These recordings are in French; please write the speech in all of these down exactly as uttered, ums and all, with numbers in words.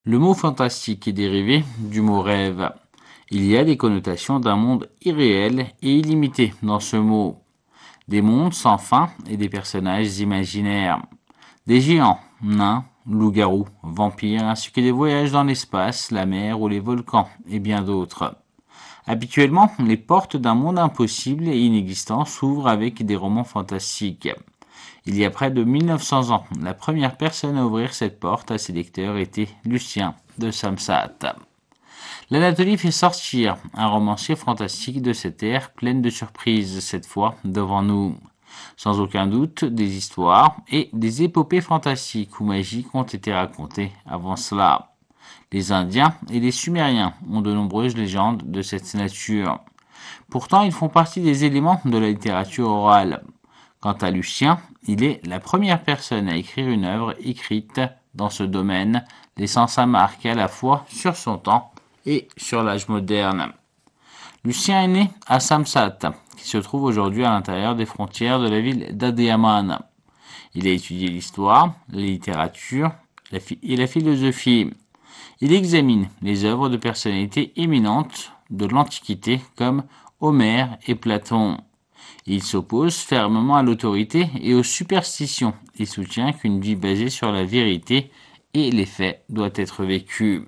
Le mot fantastique est dérivé du mot rêve. Il y a des connotations d'un monde irréel et illimité dans ce mot. Des mondes sans fin et des personnages imaginaires. Des géants, nains, loups-garous, vampires, ainsi que des voyages dans l'espace, la mer ou les volcans, et bien d'autres. Habituellement, les portes d'un monde impossible et inexistant s'ouvrent avec des romans fantastiques. Il y a près de mille neuf cents ans, la première personne à ouvrir cette porte à ses lecteurs était Lucien de Samsat. L'Anatolie fait sortir un romancier fantastique de cette ère pleine de surprises, cette fois devant nous. Sans aucun doute, des histoires et des épopées fantastiques ou magiques ont été racontées avant cela. Les Indiens et les Sumériens ont de nombreuses légendes de cette nature. Pourtant, ils font partie des éléments de la littérature orale. Quant à Lucien, il est la première personne à écrire une œuvre écrite dans ce domaine, laissant sa marque à la fois sur son temps et sur l'âge moderne. Lucien est né à Samsat, qui se trouve aujourd'hui à l'intérieur des frontières de la ville d'Adiyaman. Il a étudié l'histoire, la littérature et la philosophie. Il examine les œuvres de personnalités éminentes de l'Antiquité comme Homère et Platon. Il s'oppose fermement à l'autorité et aux superstitions. Il soutient qu'une vie basée sur la vérité et les faits doit être vécue.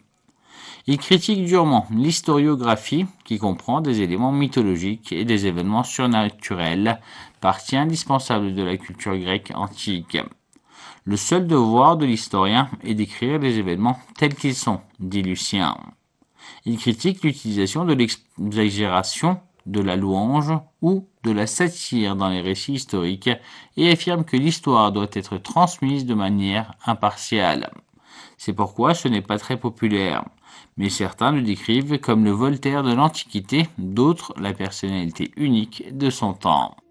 Il critique durement l'historiographie, qui comprend des éléments mythologiques et des événements surnaturels, partie indispensable de la culture grecque antique. Le seul devoir de l'historien est d'écrire les événements tels qu'ils sont, dit Lucien. Il critique l'utilisation de l'exagération, de la louange ou de la satire dans les récits historiques et affirme que l'histoire doit être transmise de manière impartiale. C'est pourquoi ce n'est pas très populaire, mais certains le décrivent comme le Voltaire de l'Antiquité, d'autres la personnalité unique de son temps.